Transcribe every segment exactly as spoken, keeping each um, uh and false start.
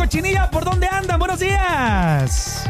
Cachinilla, ¿por dónde andan? Buenos días.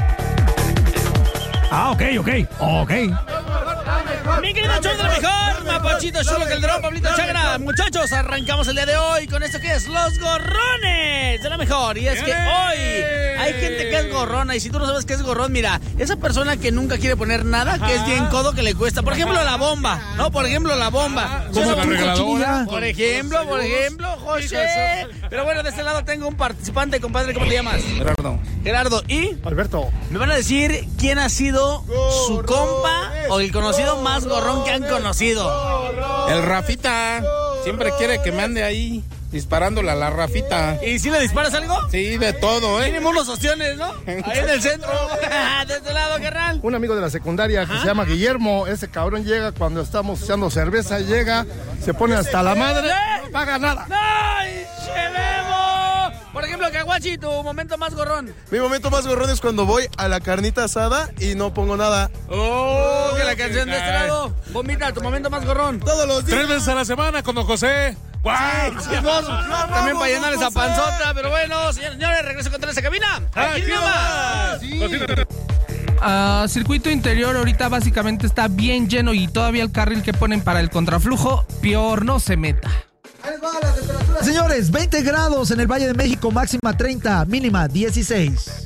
Ah, ok, ok, ok. Mi querido show de la mejor, Mapachito, Chulo Calderón, Pablito Chagra. Muchachos, arrancamos el día de hoy con esto que es los gorrones de la mejor. Y es que hoy hay gente que es gorrona. Y si tú no sabes qué es gorrón, mira, esa persona que nunca quiere poner nada, que es bien codo, que le cuesta. Por ejemplo, la bomba, ¿no? Por ejemplo, la bomba. ¿Cómo la regaladora? Por ejemplo, por ejemplo, José. Pero bueno, de este lado tengo un participante, compadre. ¿Cómo te llamas? Gerardo. Gerardo. ¿Y? Alberto. Me van a decir quién ha sido su compa o el conocido más gorrón que han conocido. El Rafita. Siempre quiere que me ande ahí disparándole a la Rafita. ¿Y si le disparas algo? Sí, de todo, ¿eh? Mínimo unos ostiones, ¿no? Ahí en el centro. De este lado, carnal. Un amigo de la secundaria que Ajá. se llama Guillermo, ese cabrón llega cuando estamos echando cerveza, llega, se pone hasta la madre, no paga nada. ¡Ay, chelemo! Por ejemplo, Caguachi, tu momento más gorrón. Mi momento más gorrón es cuando voy a la carnita asada y no pongo nada. Oh, que la canción de este lado. Bombita, tu momento más gorrón. Todos los días. Tres veces a la semana con don José. ¡Wow! Chismoso. También para llenar esa panzota, pero bueno, señores, señores, regreso contra esa cabina. Aquí nomás. Uh, circuito interior ahorita básicamente está bien lleno y todavía el carril que ponen para el contraflujo, peor no se meta. Señores, veinte grados en el Valle de México, máxima treinta, mínima dieciséis.